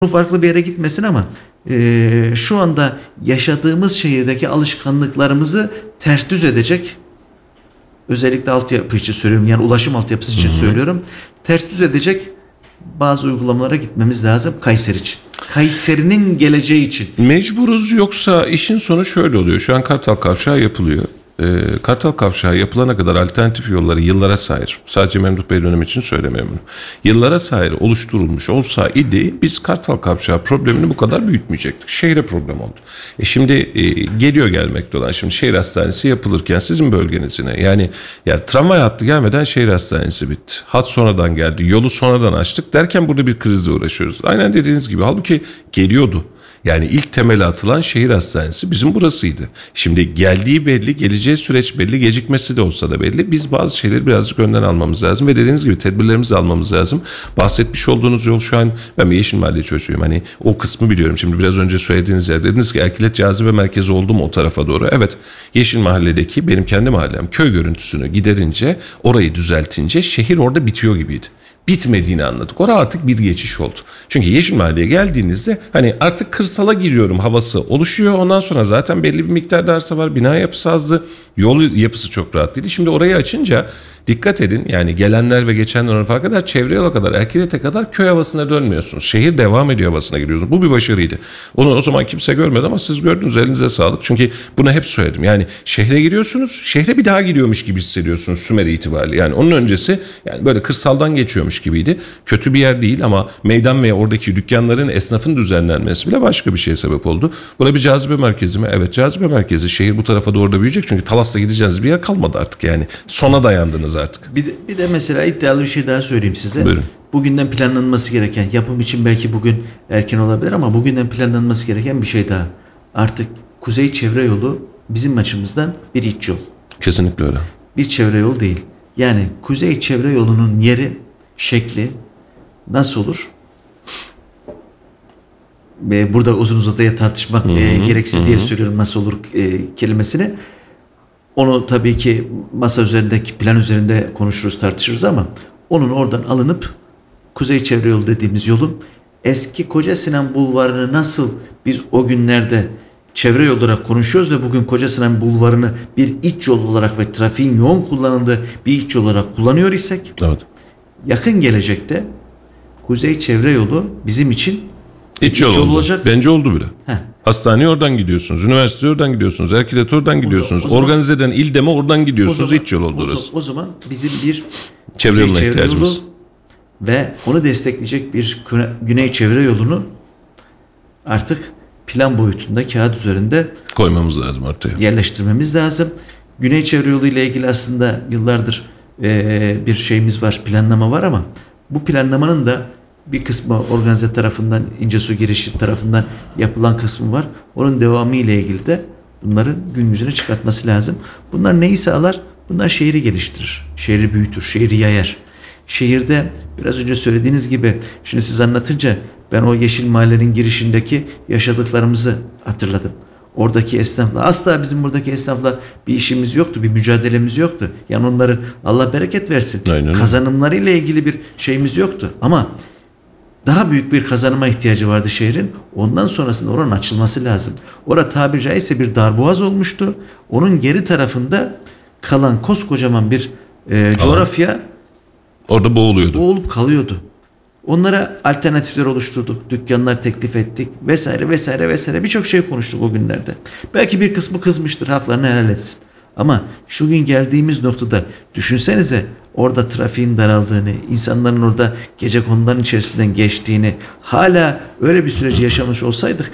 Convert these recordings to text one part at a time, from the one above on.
farklı bir yere gitmesin ama şu anda yaşadığımız şehirdeki alışkanlıklarımızı ters düz edecek, özellikle altyapı için söylüyorum, yani ulaşım altyapısı için söylüyorum, ters düz edecek bazı uygulamalara gitmemiz lazım Kayseri için. Kayseri'nin geleceği için. Mecburuz, yoksa işin sonu şöyle oluyor. Şu an Kartal Kavşağı yapılıyor. Kartal Kavşağı yapılana kadar alternatif yolları yıllara sahip, sadece Memduh Bey dönemi için söylemiyorum bunu, yıllara sahip oluşturulmuş olsaydı biz Kartal Kavşağı problemini bu kadar büyütmeyecektik. Şehre problem oldu. Şimdi geliyor gelmekte olan, şimdi şehir hastanesi yapılırken sizin bölgenizine, yani ya tramvay hattı gelmeden şehir hastanesi bitti. Hat sonradan geldi, yolu sonradan açtık derken burada bir krizle uğraşıyoruz. Aynen dediğiniz gibi, halbuki geliyordu. Yani ilk temeli atılan şehir hastanesi bizim burasıydı. Şimdi geldiği belli, geleceği süreç belli, gecikmesi de olsa da belli. Biz bazı şeyleri birazcık önden almamız lazım ve dediğiniz gibi tedbirlerimizi almamız lazım. Bahsetmiş olduğunuz yol şu an, ben bir Yeşil Mahalle çocuğuyum. Hani o kısmı biliyorum. Şimdi biraz önce söylediğiniz yer, dediniz ki Erkilet cazibe merkezi oldu mu o tarafa doğru? Evet, Yeşil Mahalle'deki benim kendi mahallem köy görüntüsünü giderince, orayı düzeltince şehir orada bitiyor gibiydi. Bitmediğini anladık. Orada artık bir geçiş oldu. Çünkü Yeşil Mahalle'ye geldiğinizde hani artık kırsala giriyorum havası oluşuyor. Ondan sonra zaten belli bir miktarda arsa var. Bina yapısı azdı. Yol yapısı çok rahat değil. Şimdi orayı açınca dikkat edin, yani gelenler ve geçenler ona fark eder. Çevre yola kadar, Erkilet'e kadar köy havasına dönmüyorsunuz. Şehir devam ediyor havasına giriyorsunuz. Bu bir başarıydı. Onu o zaman kimse görmedi ama siz gördünüz, elinize sağlık. Çünkü bunu hep söyledim. Yani şehre giriyorsunuz, şehre bir daha giriyormuş gibi hissediyorsunuz Sümeri itibariyle. Yani onun öncesi yani böyle kırsaldan geçiyormuş gibiydi. Kötü bir yer değil ama meydan ve oradaki dükkanların, esnafın düzenlenmesi bile başka bir şeye sebep oldu. Burada bir cazibe merkezi mi? Evet, cazibe merkezi. Şehir bu tarafa doğru da büyüyecek. Çünkü Talas'ta gideceğiniz bir yer kalmadı artık yani. Sona dayandınız artık. Bir de mesela iddialı bir şey daha söyleyeyim size. Buyurun. Bugünden planlanması gereken, yapım için belki bugün erken olabilir ama bugünden planlanması gereken bir şey daha. Artık Kuzey Çevre Yolu bizim açımızdan bir iç yol. Kesinlikle öyle. Bir çevre yol değil. Yani Kuzey Çevre Yolu'nun yeri, şekli nasıl olur? Burada uzun uzadıya tartışmak gereksiz diye söylüyorum nasıl olur kelimesini. Onu tabii ki masa üzerindeki plan üzerinde konuşuruz, tartışırız ama onun oradan alınıp Kuzey Çevre Yolu dediğimiz yolun eski Koca Sinan Bulvarı'nı nasıl biz o günlerde çevre yol olarak konuşuyoruz ve bugün Koca Sinan Bulvarı'nı bir iç yol olarak ve trafiğin yoğun kullanıldığı bir iç yol olarak kullanıyor isek, Evet. yakın gelecekte Kuzey Çevre Yolu bizim için İç yol olacak. Bence oldu bile. Heh. Hastaneye oradan gidiyorsunuz, üniversiteye oradan gidiyorsunuz, Erkilet oradan gidiyorsunuz, o zaman, organizeden İldem'e oradan gidiyorsunuz, iç yol oldu orası. O zaman bizim bir Çevre yoluna ihtiyacımız yolu ve onu destekleyecek bir Güney Çevre Yolunu artık plan boyutunda, kağıt üzerinde koymamız lazım ortaya. Yerleştirmemiz lazım. Güney Çevre Yolu ile ilgili aslında yıllardır bir şeyimiz var, planlama var ama bu planlamanın da bir kısmı organize tarafından, İncesu girişi tarafından yapılan kısmı var. Onun devamı ile ilgili de bunların gün yüzüne çıkartması lazım. Bunlar neyi sağlar? Bunlar şehri geliştirir, şehri büyütür, şehri yayar. Şehirde biraz önce söylediğiniz gibi, şimdi siz anlatınca ben o Yeşil Mahallenin girişindeki yaşadıklarımızı hatırladım. Oradaki esnafla, asla bizim buradaki esnafla bir işimiz yoktu, bir mücadelemiz yoktu. Yani onların Allah bereket versin, aynen, kazanımlarıyla ilgili bir şeyimiz yoktu. Ama daha büyük bir kazanıma ihtiyacı vardı şehrin. Ondan sonrasında oranın açılması lazım. Orada tabiri caizse bir darboğaz olmuştu. Onun geri tarafında kalan koskocaman bir coğrafya orada boğulup kalıyordu. Onlara alternatifler oluşturduk, dükkanlar teklif ettik vesaire vesaire vesaire, birçok şey konuştuk o günlerde. Belki bir kısmı kızmıştır, haklarını helal etsin. Ama şu gün geldiğimiz noktada düşünsenize, orada trafiğin daraldığını, insanların orada gecekonduların içerisinden geçtiğini, hala öyle bir süreci yaşamış olsaydık,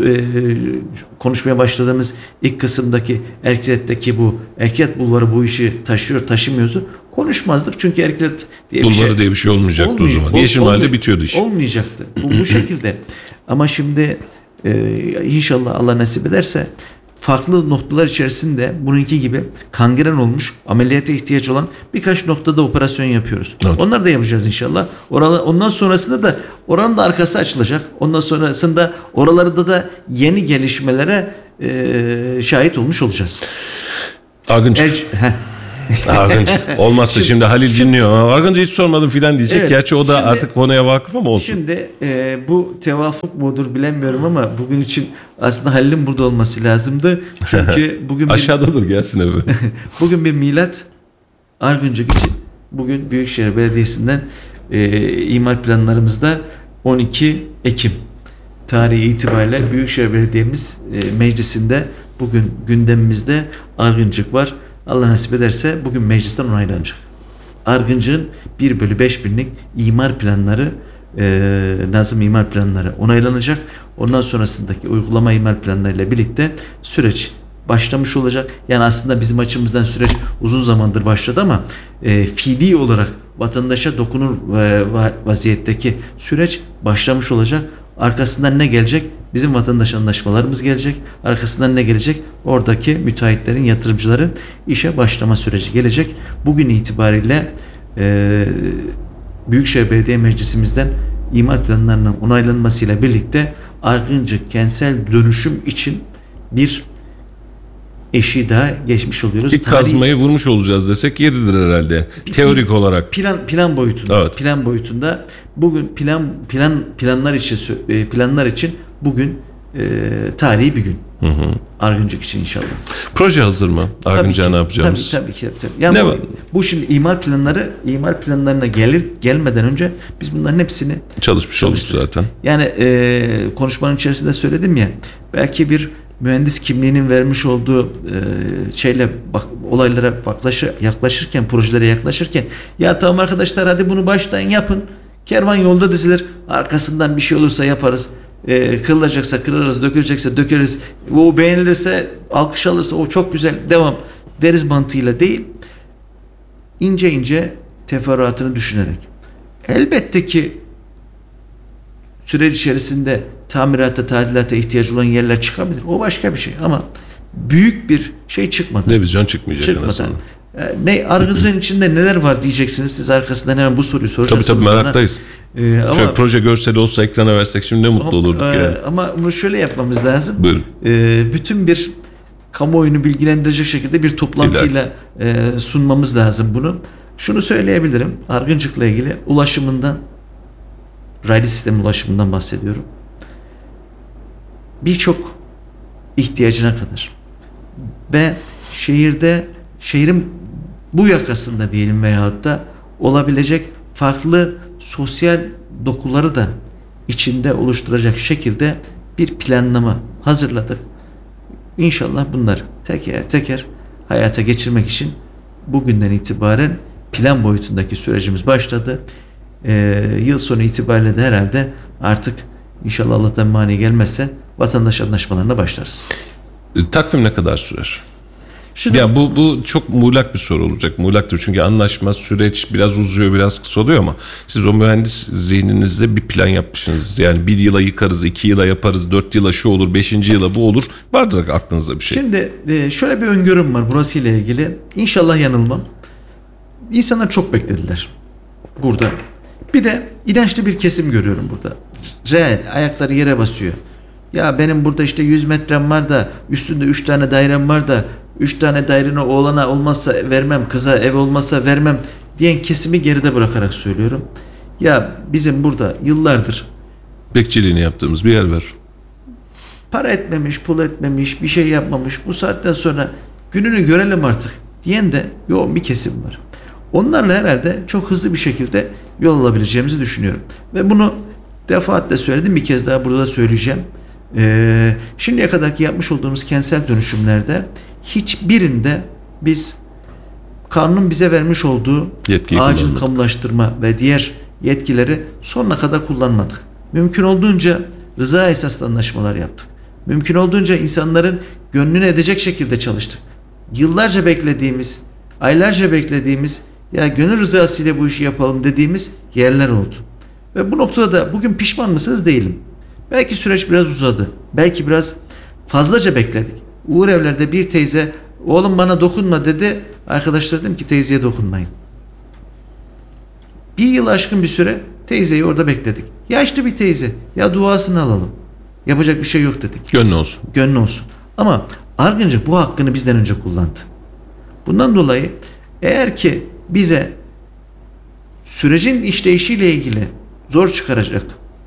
konuşmaya başladığımız ilk kısımdaki Erkilet'teki bu Erkilet Bulvarı bu işi taşıyor taşımıyordu konuşmazdık. Çünkü Erkilet diye bir şey olmayacaktı o zaman. Yeşil Mahalle bitiyordu iş. Olmayacaktı. Bu şekilde. Ama şimdi inşallah Allah nasip ederse farklı noktalar içerisinde bununki gibi kangren olmuş, ameliyata ihtiyaç olan birkaç noktada operasyon yapıyoruz. Evet. Onları da yapacağız inşallah. Ondan sonrasında da oranın da arkası açılacak. Ondan sonrasında oralarda da yeni gelişmelere şahit olmuş olacağız. Argınçık. Argıncık. Olmazsa şimdi Halil dinliyor. Argıncı hiç sormadım filan diyecek. Evet, Gerçi o da şimdi- artık konuya vakıf ama olsun. Şimdi bu tevafuk mudur bilemiyorum ama bugün için aslında Halil'in burada olması lazımdı. Çünkü bugün Aşağıdadır, gelsin eve. bugün bir milat Argıncık için. Bugün Büyükşehir Belediyesi'nden imar planlarımızda 12 Ekim tarihi itibariyle Büyükşehir Belediye'miz meclisinde bugün gündemimizde Argıncık var. Allah nasip ederse bugün meclisten onaylanacak. Argıncık'ın 1/5 imar planları, nazım imar planları onaylanacak. Ondan sonrasındaki uygulama imar planlarıyla birlikte süreç başlamış olacak. Yani aslında bizim açımızdan süreç uzun zamandır başladı ama fiili olarak vatandaşa dokunur vaziyetteki süreç başlamış olacak. Arkasından ne gelecek? Bizim vatandaş anlaşmalarımız gelecek. Arkasından ne gelecek? Oradaki müteahhitlerin, yatırımcıların işe başlama süreci gelecek. Bugün itibariyle Büyükşehir Belediye Meclisimizden imar planlarının onaylanmasıyla birlikte Argıncık kentsel dönüşüm için bir eşiği daha geçmiş oluyoruz. İlk kazmayı vurmuş olacağız desek yeridir herhalde. Teorik olarak. Plan boyutunda. Evet. Plan boyutunda bugün planlar için bugün tarihi bir gün. Argıncık için inşallah. Proje hazır mı? Argıncık'a ne yapacağımız? Tabii ki. Yani Ne var? bu şimdi imar planlarına gelmeden önce biz bunların hepsini Çalışmış olduk çalıştık. zaten. Yani konuşmanın içerisinde söyledim ya, belki bir mühendis kimliğinin vermiş olduğu olaylara yaklaşırken, projelere yaklaşırken, ya tamam arkadaşlar hadi bunu baştan yapın, kervan yolda dizilir, arkasından bir şey olursa yaparız, kırılacaksa kırarız, dökülecekse dökeriz, o beğenilirse, alkış alırsa o çok güzel, devam deriz mantığıyla değil, ince ince teferruatını düşünerek. Elbette ki süreç içerisinde tamirata, tadilata ihtiyacı olan yerler çıkabilir. O başka bir şey ama büyük bir şey çıkmadı. Revizyon çıkmayacak en azından. Argıncık'ın içinde neler var diyeceksiniz. Siz arkasından hemen bu soruyu soracaksınız. Tabii meraktayız. Ama, Şöyle proje görseli olsa ekrana versek şimdi ne mutlu olurduk yani. Ama bunu şöyle yapmamız lazım. Buyurun. Bütün bir kamuoyunu bilgilendirecek şekilde bir toplantıyla sunmamız lazım bunu. Şunu söyleyebilirim. Argıncık'la ilgili ulaşımından, raylı sistem ulaşımından bahsediyorum. Birçok ihtiyacına kadar ve şehrin bu yakasında diyelim veyahut da olabilecek farklı sosyal dokuları da içinde oluşturacak şekilde bir planlama hazırladık. İnşallah bunları teker teker hayata geçirmek için bugünden itibaren plan boyutundaki sürecimiz başladı. Yıl sonu itibariyle de herhalde artık inşallah Allah'tan mani gelmezse vatandaş anlaşmalarına başlarız. Takvim ne kadar sürer? Şimdi, Ya bu çok muğlak bir soru olacak. Muğlaktır çünkü anlaşma süreç biraz uzuyor, biraz kısa oluyor ama siz o mühendis zihninizde bir plan yapmışsınız. Yani 1 yıla yıkarız, 2 yıla yaparız, 4 yıla şu olur, 5. yıla bu olur. Vardır aklınızda bir şey. Şimdi şöyle bir öngörüm var burası ile ilgili. İnşallah yanılmam. İnsanlar çok beklediler burada. Bir de inançlı bir kesim görüyorum burada. Reel, ayakları yere basıyor. Ya benim burada işte 100 metrem var da üstünde 3 tane dairem var da 3 tane daireni oğlana olmazsa vermem, kıza ev olmazsa vermem diyen kesimi geride bırakarak söylüyorum. Ya bizim burada yıllardır Bekçiliğini yaptığımız bir yer var. para etmemiş, pul etmemiş, bir şey yapmamış, bu saatten sonra gününü görelim artık diyen de yoğun bir kesim var. Onlarla herhalde çok hızlı bir şekilde yol alabileceğimizi düşünüyorum. Ve bunu defaatle söyledim, bir kez daha burada da söyleyeceğim. Şimdiye kadarki yapmış olduğumuz kentsel dönüşümlerde hiçbirinde biz kanunun bize vermiş olduğu Yetkiyi acil kullanmadık. kamulaştırma ve diğer yetkileri sonuna kadar kullanmadık. Mümkün olduğunca rıza esaslı anlaşmalar yaptık. Mümkün olduğunca insanların gönlünü edecek şekilde çalıştık. Yıllarca beklediğimiz, aylarca beklediğimiz, ya gönül rızası ile bu işi yapalım dediğimiz yerler oldu. Ve bu noktada da bugün pişman mısınız? Değilim. Belki süreç biraz uzadı. Belki biraz fazlaca bekledik. Uğur Evler'de bir teyze oğlum bana dokunma dedi. Arkadaşlar dedim ki teyzeye dokunmayın. 1 yıl aşkın bir süre teyzeyi orada bekledik. Yaşlı bir teyze. Ya duasını alalım. Yapacak bir şey yok dedik. Gönlü olsun. Gönlü olsun. Ama Argıncık bu hakkını bizden önce kullandı. Bundan dolayı Eğer ki bize sürecin işleyişiyle ilgili zor çıkaracak,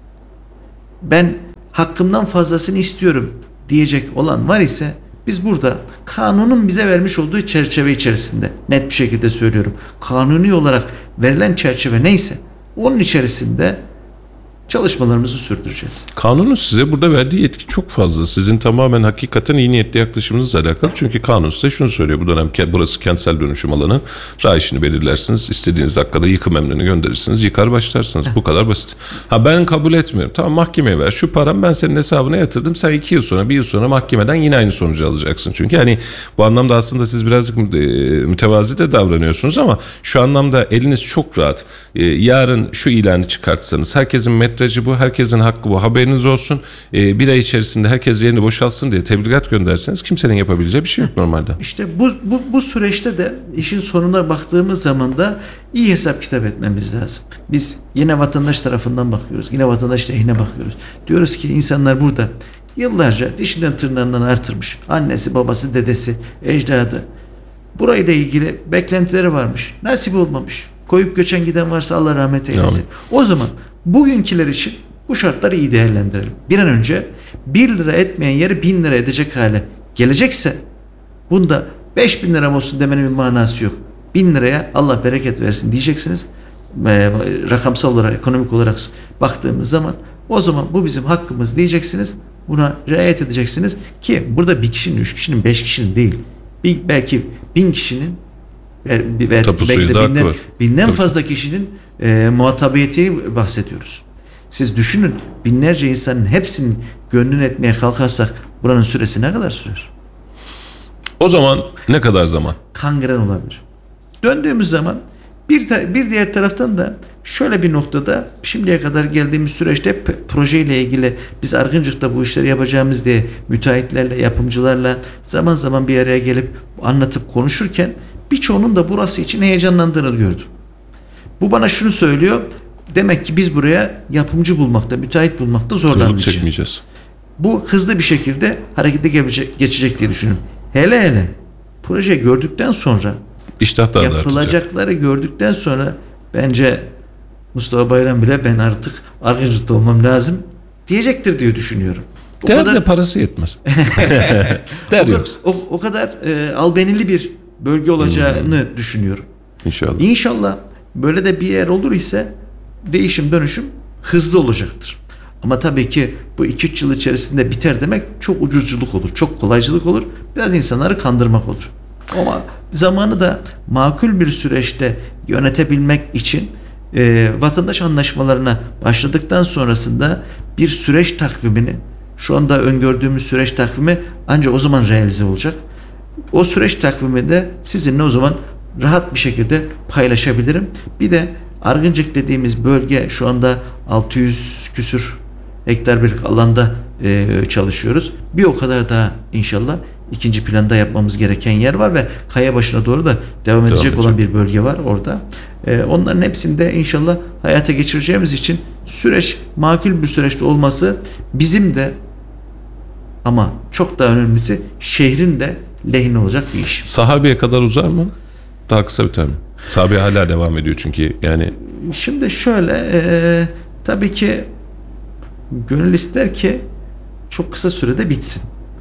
ben hakkımdan fazlasını istiyorum diyecek olan var ise biz burada kanunun bize vermiş olduğu çerçeve içerisinde, net bir şekilde söylüyorum, kanuni olarak verilen çerçeve neyse onun içerisinde çalışmalarımızı sürdüreceğiz. Kanunun size burada verdiği yetki çok fazla. Sizin tamamen hakikaten iyi niyetli yaklaşımınızla alakalı. Çünkü kanun size şunu söylüyor. Bu dönem burası kentsel dönüşüm alanı. Rayişini belirlersiniz. İstediğiniz dakikada yıkım emrini gönderirsiniz. Yıkar başlarsınız. Bu kadar basit. Ha, ben kabul etmiyorum. Tamam, mahkemeye ver. Şu param ben senin hesabına yatırdım. Sen 2 yıl sonra, 1 yıl sonra mahkemeden yine aynı sonucu alacaksın. Çünkü hani bu anlamda aslında siz birazcık mütevazi de davranıyorsunuz ama şu anlamda eliniz çok rahat. Yarın şu ilanı çıkartsanız, herkesin metrajı bu, herkesin hakkı bu, haberiniz olsun. Bir ay içerisinde herkes yerini boşaltsın diye tebligat gönderseniz kimsenin yapabileceği bir şey yok normalde. İşte bu süreçte de işin sonuna baktığımız zaman da iyi hesap kitap etmemiz lazım. Biz yine vatandaş tarafından bakıyoruz. Yine vatandaş lehine bakıyoruz. Diyoruz ki insanlar burada yıllarca dişinden tırnağından artırmış. Annesi, babası, dedesi, ecdadı. Burayla ilgili beklentileri varmış. Nasip olmamış. Koyup göçen giden varsa Allah rahmet eylesin. O zaman bugünküler için bu şartları iyi değerlendirelim. Bir an önce 1 lira etmeyen yeri 1000 lira edecek hale gelecekse bunda 5000 liram olsun demenin bir manası yok. 1000 liraya Allah bereket versin diyeceksiniz. Rakamsal olarak, ekonomik olarak baktığımız zaman o zaman bu bizim hakkımız diyeceksiniz. Buna riayet edeceksiniz ki burada bir kişinin, 3 kişinin, 5 kişinin değil. Belki 1000 kişinin belki de binden fazla kişinin muhatabiyeti bahsediyoruz. Siz düşünün, binlerce insanın hepsinin gönlünü etmeye kalkarsak buranın süresi ne kadar sürer? O zaman ne kadar zaman? Kangren olabilir. Döndüğümüz zaman bir diğer taraftan da şöyle bir noktada şimdiye kadar geldiğimiz süreçte projeyle ilgili biz Argıncık'ta bu işleri yapacağımız diye müteahhitlerle, yapımcılarla zaman zaman bir araya gelip anlatıp konuşurken birçoğunun da burası için heyecanlandığını gördüm. Bu bana şunu söylüyor. Demek ki biz buraya yapımcı bulmakta, müteahhit bulmakta zorlanmayacağız. Bu hızlı bir şekilde harekete geçecek diye düşünüyorum. Hele projeyi gördükten sonra, İştah daha yapılacakları gördükten sonra bence Mustafa Bayram bile ben artık Argıncık'ta olmam lazım diyecektir diye düşünüyorum. De parası yetmez. Der yoksa. O kadar albenili bir bölge olacağını düşünüyorum. İnşallah. İnşallah böyle de bir yer olur ise değişim dönüşüm hızlı olacaktır. Ama tabii ki bu 2-3 yıl içerisinde biter demek çok ucuzculuk olur, çok kolaycılık olur, biraz insanları kandırmak olur. Ama zamanı da makul bir süreçte yönetebilmek için vatandaş anlaşmalarına başladıktan sonrasında bir süreç takvimini, şu anda öngördüğümüz süreç takvimi ancak o zaman realize olacak. O süreç takviminde sizinle o zaman rahat bir şekilde paylaşabilirim. Bir de Argıncık dediğimiz bölge şu anda 600 küsür hektar bir alanda çalışıyoruz. Bir o kadar daha inşallah ikinci planda yapmamız gereken yer var ve Kayabaşı'na doğru da devam edecek olan bir bölge var orada. Onların hepsini de inşallah hayata geçireceğimiz için süreç makul bir süreçte olması bizim de ama çok daha önemlisi şehrin de lehine olacak bir iş. Sahabe'ye kadar uzar mı? Daha kısa biter mi? Sahabe hala devam ediyor çünkü yani. Şimdi şöyle tabii ki gönül ister ki çok kısa sürede bitsin.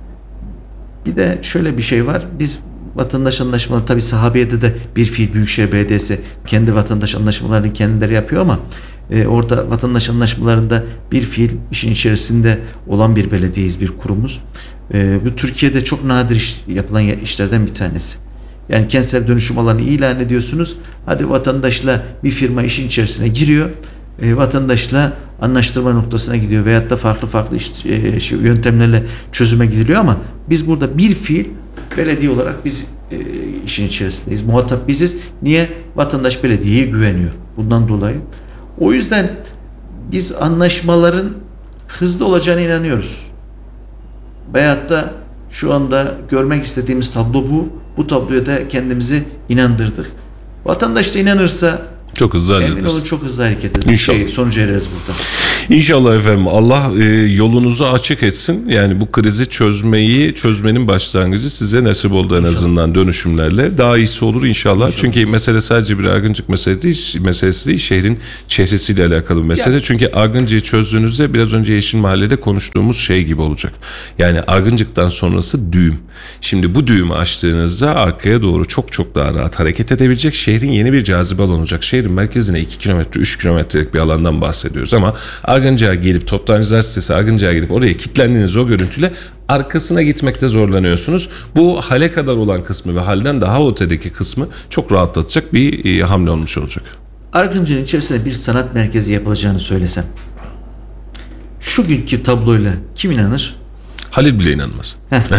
Bir de şöyle bir şey var. Biz vatandaş anlaşmaları tabii Sahabe'de de bir fiil Büyükşehir Belediyesi kendi vatandaş anlaşmalarını kendileri yapıyor ama orada vatandaş anlaşmalarında bir fiil işin içerisinde olan bir belediyeyiz, bir kurumuz. Bu Türkiye'de çok nadir yapılan işlerden bir tanesi. Yani kentsel dönüşüm alanı ilan ediyorsunuz. Hadi vatandaşla bir firma işin içerisine giriyor. Vatandaşla anlaştırma noktasına gidiyor veyahut da farklı yöntemlerle çözüme gidiliyor ama biz burada bir fiil belediye olarak biz işin içerisindeyiz. Muhatap biziz. Niye? Vatandaş belediyeye güveniyor. Bundan dolayı. O yüzden biz anlaşmaların hızlı olacağına inanıyoruz. Veyahut da şu anda görmek istediğimiz tablo bu. Bu tabloya da kendimizi inandırdık. Vatandaş da inanırsa çok hızlı emin olun çok hızlı hareket ederiz. İnşallah. Sonucu ereriz burada. İnşallah efendim, Allah yolunuzu açık etsin. Yani bu krizi çözmenin başlangıcı size nasip oldu en azından dönüşümlerle. Daha iyisi olur inşallah. Çünkü mesele sadece bir Argıncık meselesi değil, şehrin çehresiyle alakalı bir mesele. Çünkü Argıncık'ı çözdüğünüzde biraz önce Yeşil Mahalle'de konuştuğumuz şey gibi olacak. Yani Argıncık'tan sonrası düğüm. Şimdi bu düğümü açtığınızda arkaya doğru çok çok daha rahat hareket edebilecek, şehrin yeni bir cazibe alanı olacak. Şehrin merkezine 2 kilometre 3 kilometrelik bir alandan bahsediyoruz ama Argıncık'a gelip Toptancılar sitesi Argıncık'a gelip oraya kilitlendiğiniz o görüntüyle arkasına gitmekte zorlanıyorsunuz. Bu hale kadar olan kısmı ve halden daha ötedeki kısmı çok rahatlatacak bir hamle olmuş olacak. Argıncık'ın içerisinde bir sanat merkezi yapılacağını söylesem, şu günkü tabloyla kim inanır? Halil bile inanmaz.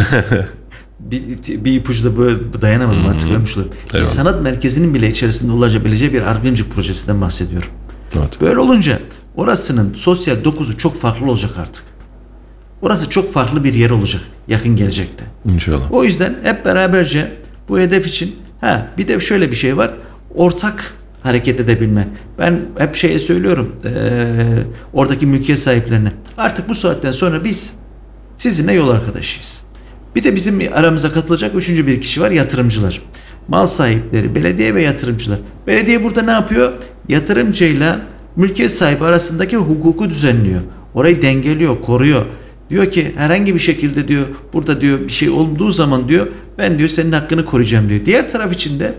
Bir ipucu da böyle dayanamadım, hatırlamış olayım. Bir sanat merkezinin bile içerisinde olabileceği bir Argıncık projesinden bahsediyorum. Evet. Böyle olunca orasının sosyal dokuzu çok farklı olacak artık. Orası çok farklı bir yer olacak yakın gelecekte. İnşallah. O yüzden hep beraberce bu hedef için bir de şöyle bir şey var. Ortak hareket edebilme. Ben hep söylüyorum oradaki mülkiyet sahiplerine. Artık bu saatten sonra biz sizinle yol arkadaşıyız. Bir de bizim aramıza katılacak üçüncü bir kişi var, yatırımcılar. Mal sahipleri, belediye ve yatırımcılar. Belediye burada ne yapıyor? Yatırımcıyla mülkiyet sahibi arasındaki hukuku düzenliyor. Orayı dengeliyor, koruyor. Diyor ki herhangi bir şekilde diyor burada diyor bir şey olduğu zaman diyor ben diyor senin hakkını koruyacağım diyor. Diğer taraf için de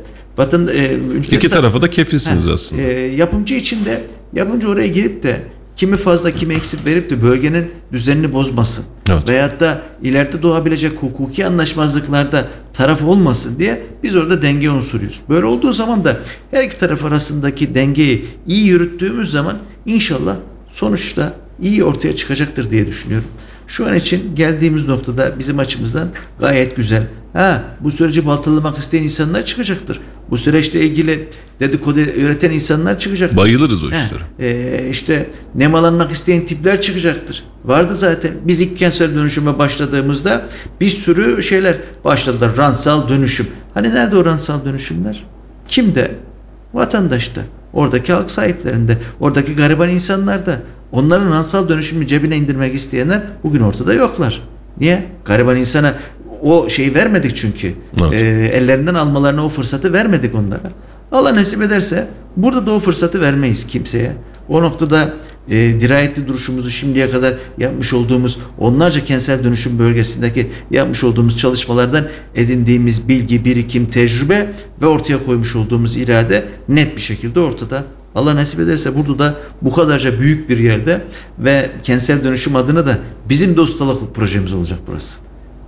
İki tarafa da kefilsiniz aslında. Yapımcı için de yapımcı oraya girip de kimi fazla kimi eksik verip de bölgenin düzenini bozmasın. Evet. Veyahut da ileride doğabilecek hukuki anlaşmazlıklarda taraf olmasın diye biz orada denge unsuruyuz. Böyle olduğu zaman da her iki taraf arasındaki dengeyi iyi yürüttüğümüz zaman inşallah sonuçta iyi ortaya çıkacaktır diye düşünüyorum. Şu an için geldiğimiz noktada bizim açımızdan gayet güzel. Bu süreci baltalamak isteyen insanlar çıkacaktır. Bu süreçle ilgili dedikodu üreten insanlar çıkacaktır. Bayılırız o işlere. İşte nemalanmak isteyen tipler çıkacaktır. Vardı zaten. Biz ilk kentsel dönüşüme başladığımızda bir sürü şeyler başladılar. Rantsal dönüşüm. Hani nerede o rantsal dönüşümler? Kimde? Vatandaşta. Oradaki halk sahiplerinde. Oradaki gariban insanlarda. Onların rantsal dönüşümü cebine indirmek isteyenler bugün ortada yoklar. Niye? Gariban insana o şeyi vermedik çünkü. Evet. Ellerinden almalarına o fırsatı vermedik onlara. Allah nasip ederse burada da o fırsatı vermeyiz kimseye. O noktada dirayetli duruşumuzu şimdiye kadar yapmış olduğumuz onlarca kentsel dönüşüm bölgesindeki yapmış olduğumuz çalışmalardan edindiğimiz bilgi, birikim, tecrübe ve ortaya koymuş olduğumuz irade net bir şekilde ortada. Allah nasip ederse burada da bu kadarca büyük bir yerde ve kentsel dönüşüm adına da bizim de ustalık projemiz olacak burası.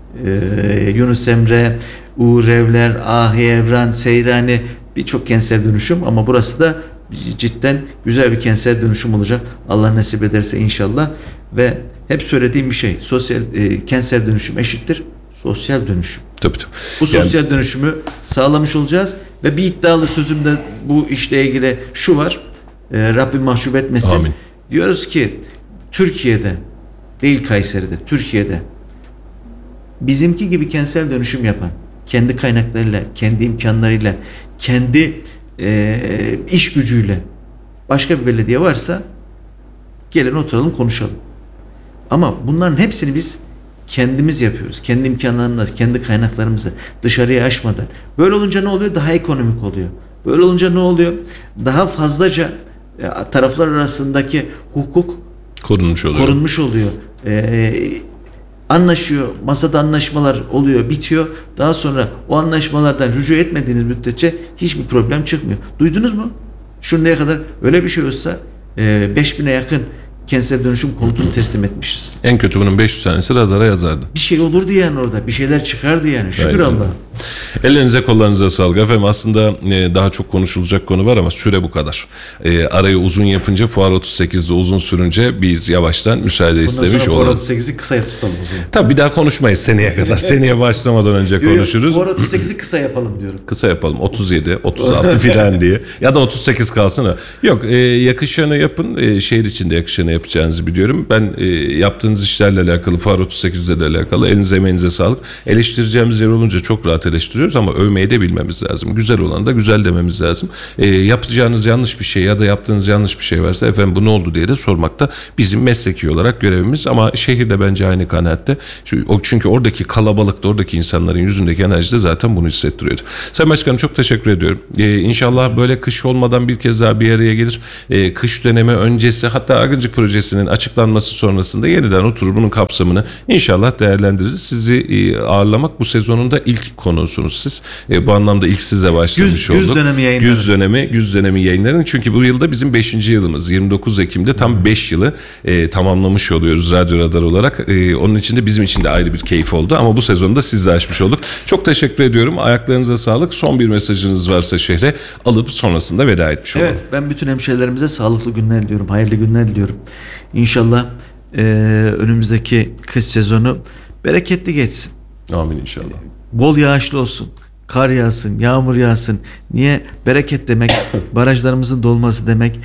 Yunus Emre, Uğur Evler, Ahi Evran, Seyrani birçok kentsel dönüşüm ama burası da cidden güzel bir kentsel dönüşüm olacak. Allah nasip ederse inşallah ve hep söylediğim bir şey kentsel dönüşüm eşittir sosyal dönüşüm. Tabii. Bu sosyal dönüşümü sağlamış olacağız ve bir iddialı sözümde bu işle ilgili şu var. Rabbim mahcup etmesin. Amin. Diyoruz ki Türkiye'de değil Kayseri'de, Türkiye'de bizimki gibi kentsel dönüşüm yapan, kendi kaynaklarıyla, kendi imkanlarıyla, kendi iş gücüyle başka bir belediye varsa gelin oturalım konuşalım. Ama bunların hepsini biz kendimiz yapıyoruz. Kendi imkanlarımızla, kendi kaynaklarımızla dışarıya aşmadan. Böyle olunca ne oluyor? Daha ekonomik oluyor. Böyle olunca ne oluyor? Daha fazlaca taraflar arasındaki hukuk korunmuş oluyor. Anlaşıyor, masada anlaşmalar oluyor, bitiyor. Daha sonra o anlaşmalardan rücu etmediğiniz müddetçe hiçbir problem çıkmıyor. Duydunuz mu? Şimdiye kadar öyle bir şey olsa 5000'e yakın kentsel dönüşüm konutunu teslim etmişiz. En kötü bunun 500 tanesi radara yazardı. Bir şey olurdu yani orada. Bir şeyler çıkardı yani. Şükür Allah'a. Ellerinize kollarınıza sağlık. Efendim aslında daha çok konuşulacak konu var ama süre bu kadar. Arayı uzun yapınca Fuar 38'de uzun sürünce biz yavaştan müsaade istemiş olalım. Fuar 38'i kısaya tutalım o zaman. Tabii bir daha konuşmayız seneye kadar. Seneye başlamadan önce konuşuruz. Fuar 38'i kısa yapalım diyorum. Kısa yapalım. 37, 36 filan diye. Ya da 38 kalsın. Yok yakışanı yapın. Şehir içinde yakışanı yapacağınızı biliyorum. Ben yaptığınız işlerle alakalı, Fuar 38'de de alakalı elinize emeğinize sağlık. Eleştireceğimiz yer olunca çok rahat eleştiriyoruz ama övmeyi de bilmemiz lazım. Güzel olanı da güzel dememiz lazım. Yapacağınız yanlış bir şey ya da yaptığınız yanlış bir şey varsa efendim bu ne oldu diye de sormak da bizim mesleki olarak görevimiz. Ama şehirde bence aynı kanaatte. Çünkü oradaki kalabalıkta, oradaki insanların yüzündeki enerji de zaten bunu hissettiriyordu. Sayın Başkanım çok teşekkür ediyorum. İnşallah böyle kış olmadan bir kez daha bir araya gelir. Kış dönemi öncesi, hatta Argıncık projesinin açıklanması sonrasında yeniden oturur bunun kapsamını inşallah değerlendiririz. Sizi ağırlamak bu sezonun da ilk konusunuz siz. Bu anlamda ilk size başlamış olduk. Güz dönemi yayınları. Güz dönemi yayınlarının. Çünkü bu yılda bizim 5. yılımız. 29 Ekim'de tam 5 yılı tamamlamış oluyoruz Radyo Radar olarak. Onun için de bizim için de ayrı bir keyif oldu. Ama bu sezonda sizle açmış olduk. Çok teşekkür ediyorum. Ayaklarınıza sağlık. Son bir mesajınız varsa şehre alıp sonrasında veda etmiş olalım. Evet, ben bütün hemşehrilerimize sağlıklı günler diliyorum. Hayırlı günler diliyorum. İnşallah önümüzdeki kış sezonu bereketli geçsin. Amin inşallah. Bol yağışlı olsun. Kar yağsın, yağmur yağsın. Niye? Bereket demek, barajlarımızın dolması demek,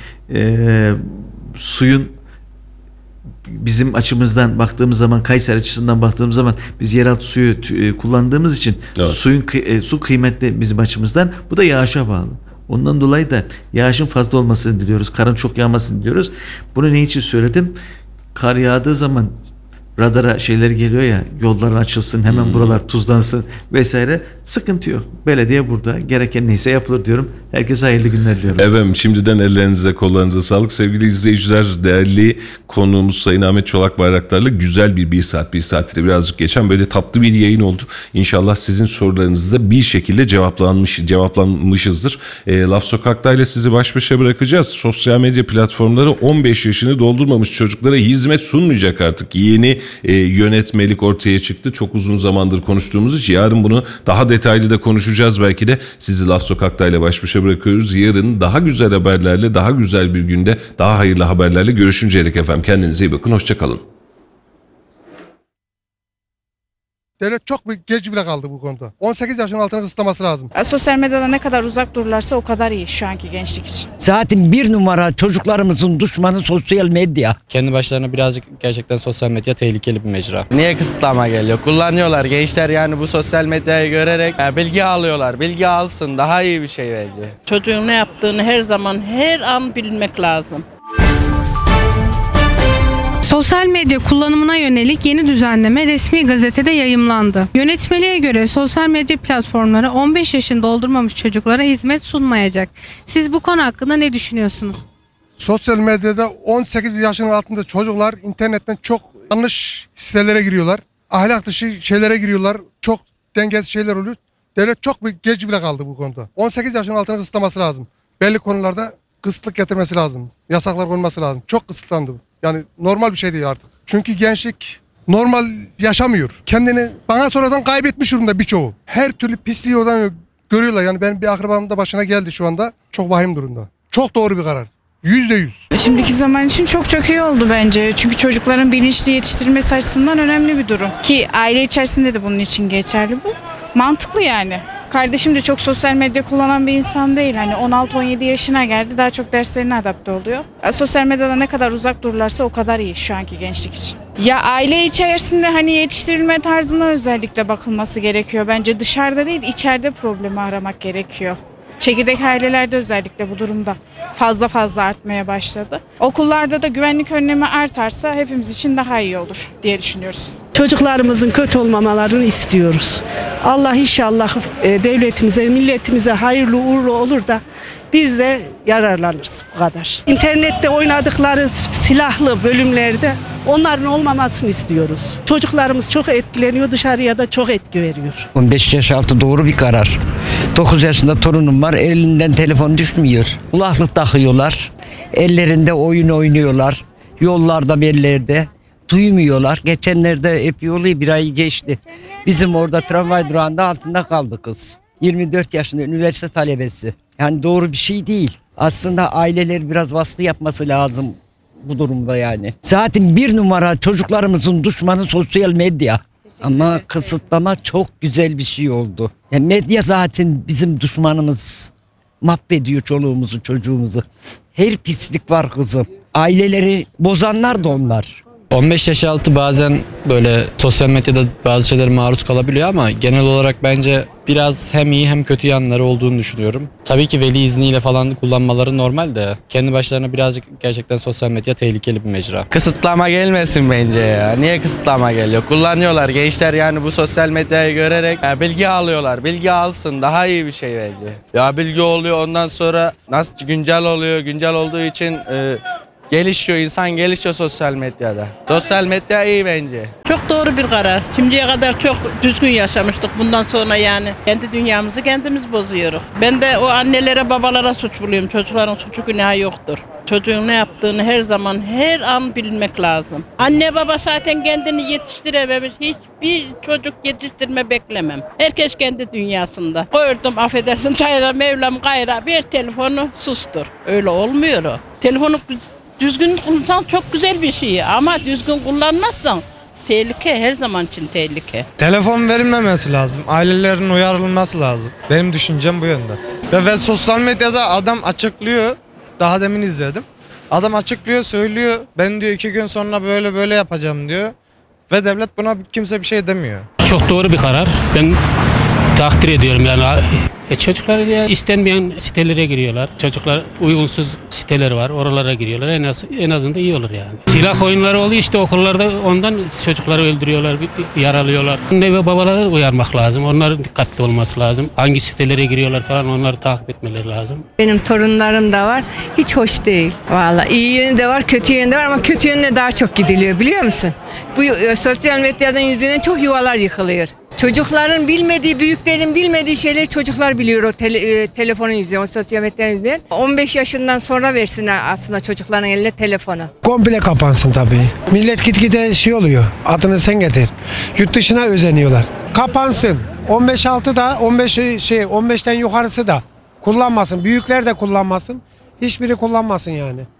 suyun bizim açımızdan baktığımız zaman, Kayseri açısından baktığımız zaman biz yeraltı suyu kullandığımız için evet, su kıymetli bizim açımızdan. Bu da yağışa bağlı. Ondan dolayı da yağışın fazla olmasını diliyoruz. Karın çok yağmasını diliyoruz. Bunu ne için söyledim? Kar yağdığı zaman radara şeyler geliyor ya, yollar açılsın, hemen buralar tuzlansın vesaire, sıkıntı yok. Belediye burada, gereken neyse yapılır diyorum. Herkese hayırlı günler diliyorum. Efendim şimdiden ellerinize kollarınıza sağlık. Sevgili izleyiciler, değerli konuğumuz Sayın Ahmet Çolak Bayraktar'la güzel bir saat de birazcık geçen böyle tatlı bir yayın oldu. İnşallah sizin sorularınız da bir şekilde cevaplanmışızdır. Laf Sokak'ta ile sizi baş başa bırakacağız. Sosyal medya platformları 15 yaşını doldurmamış çocuklara hizmet sunmayacak artık. Yeni yönetmelik ortaya çıktı. Çok uzun zamandır konuştuğumuz için yarın bunu daha detaylı da konuşacağız belki de. Sizi Laf Sokak'ta ile baş başa bırakıyoruz. Yarın daha güzel haberlerle, daha güzel bir günde, daha hayırlı haberlerle görüşünceye dek efendim kendinize iyi bakın. Hoşça kalın. Devlet çok bir geç bile kaldı bu konuda. 18 yaşın altına kısıtlaması lazım. Sosyal medyadan ne kadar uzak dururlarsa o kadar iyi şu anki gençlik için. Zaten bir numara çocuklarımızın düşmanı sosyal medya. Kendi başlarına birazcık gerçekten sosyal medya tehlikeli bir mecra. Niye kısıtlama geliyor? Kullanıyorlar gençler, yani bu sosyal medyayı görerek bilgi alıyorlar. Bilgi alsın, daha iyi bir şey bence. Çocuğun ne yaptığını her zaman, her an bilmek lazım. Sosyal medya kullanımına yönelik yeni düzenleme resmi gazetede yayımlandı. Yönetmeliğe göre sosyal medya platformları 15 yaşını doldurmamış çocuklara hizmet sunmayacak. Siz bu konu hakkında ne düşünüyorsunuz? Sosyal medyada 18 yaşın altında çocuklar internetten çok yanlış sitelere giriyorlar. Ahlak dışı şeylere giriyorlar. Çok dengesiz şeyler oluyor. Devlet çok bir geç bile kaldı bu konuda. 18 yaşın altına kısıtlaması lazım. Belli konularda kısıtlık getirmesi lazım. Yasaklar konması lazım. Çok kısıtlandı bu. Yani normal bir şey değil artık. Çünkü gençlik normal yaşamıyor. Kendini bana sorarsan kaybetmiş durumda birçoğu. Her türlü pisliği oradan görüyorlar. Yani benim bir akrabamın da başına geldi şu anda. Çok vahim durumda. Çok doğru bir karar. %100. Şimdiki zaman için çok iyi oldu bence. Çünkü çocukların bilinçli yetiştirilmesi açısından önemli bir durum. Ki aile içerisinde de bunun için geçerli bu. Mantıklı yani. Kardeşim de çok sosyal medya kullanan bir insan değil. Hani 16-17 yaşına geldi, daha çok derslerine adapte oluyor. Sosyal medyadan ne kadar uzak dururlarsa o kadar iyi şu anki gençlik için. Ya aile içerisinde hani yetiştirilme tarzına özellikle bakılması gerekiyor. Bence dışarıda değil, içeride problemi aramak gerekiyor. Çekirdek ailelerde özellikle bu durumda fazla artmaya başladı. Okullarda da güvenlik önlemi artarsa hepimiz için daha iyi olur diye düşünüyoruz. Çocuklarımızın kötü olmamalarını istiyoruz. Allah inşallah devletimize, milletimize hayırlı uğurlu olur da biz de yararlanırız bu kadar. İnternette oynadıkları silahlı bölümlerde onların olmamasını istiyoruz. Çocuklarımız çok etkileniyor, dışarıya da çok etki veriyor. 15 yaş altı doğru bir karar. 9 yaşında torunum var, elinden telefon düşmüyor. Kulaklık takıyorlar, ellerinde oyun oynuyorlar, yollarda bellerde. Duymuyorlar. Geçenlerde hep yolu bir ay geçti. Bizim orada tramvay durağında altında kaldı kız. 24 yaşında üniversite talebesi. Yani doğru bir şey değil. Aslında aileler biraz baskı yapması lazım bu durumda yani. Zaten bir numara çocuklarımızın düşmanı sosyal medya. Ama kısıtlama çok güzel bir şey oldu. Yani medya zaten bizim düşmanımız. Mahvediyor çoluğumuzu çocuğumuzu. Her pislik var kızım. Aileleri bozanlar da onlar. 15 yaş altı bazen böyle sosyal medyada bazı şeylere maruz kalabiliyor ama genel olarak bence biraz hem iyi hem kötü yanları olduğunu düşünüyorum. Tabii ki veli izniyle falan kullanmaları normal de kendi başlarına birazcık gerçekten sosyal medya tehlikeli bir mecra. Kısıtlama gelmesin bence ya. Niye kısıtlama geliyor? Kullanıyorlar gençler yani bu sosyal medyayı görerek bilgi alıyorlar. Bilgi alsın daha iyi bir şey bence. Ya bilgi oluyor ondan sonra nasıl güncel oluyor. Güncel olduğu için gelişiyor, insan gelişiyor sosyal medyada. Sosyal medya iyi bence. Çok doğru bir karar. Şimdiye kadar çok düzgün yaşamıştık. Bundan sonra yani kendi dünyamızı kendimiz bozuyoruz. Ben de o annelere babalara suç buluyorum. Çocukların suçu günahı yoktur. Çocuğun ne yaptığını her zaman her an bilmek lazım. Anne baba zaten kendini yetiştirememiş. Hiçbir çocuk yetiştirme beklemem. Herkes kendi dünyasında. Koydum affedersin çayra Mevlam gayra bir telefonu sustur. Öyle olmuyor o. Telefonu düzgün kullansan çok güzel bir şey ama düzgün kullanmazsan tehlike, her zaman için tehlike. Telefon verilmemesi lazım. Ailelerin uyarılması lazım. Benim düşüncem bu yönde. Ve sosyal medyada adam açıklıyor. Daha demin izledim. Adam açıklıyor, söylüyor. Ben diyor 2 gün sonra böyle yapacağım diyor. Ve devlet buna kimse bir şey demiyor. Çok doğru bir karar. Ben takdir ediyorum yani. Çocuklar ya istenmeyen sitelere giriyorlar. Çocuklar uygunsuz siteler var. Oralara giriyorlar. En azından iyi olur yani. Silah oyunları oluyor işte okullarda ondan çocukları öldürüyorlar, yaralıyorlar. Anne ve babalara uyarmak lazım. Onların dikkatli olması lazım. Hangi sitelere giriyorlar falan onları takip etmeleri lazım. Benim torunlarım da var. Hiç hoş değil. Vallahi iyi yönü de var, kötü yönü de var ama kötü yönüne daha çok gidiliyor biliyor musun? Bu sosyal medyadan yüzünden çok yuvalar yıkılıyor. Çocukların bilmediği, büyüklerin bilmediği şeyleri çocuklar biliyor o telefonun yüzünden, o sosyal medyanın yüzünden. 15 yaşından sonra versinler aslında çocukların eline telefonu. Komple kapansın tabii. Millet gitgide şey oluyor, adını sen getir. Yurt dışına özeniyorlar. Kapansın. 15-6 da 15'ten yukarısı da kullanmasın. Büyükler de kullanmasın. Hiçbiri kullanmasın yani.